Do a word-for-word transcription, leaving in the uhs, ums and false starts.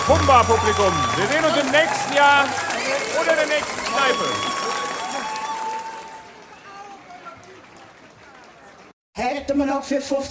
Humba-Publikum. Wir sehen uns im nächsten Jahr oder der nächsten Kneipe. Hätte man auch für fünfzig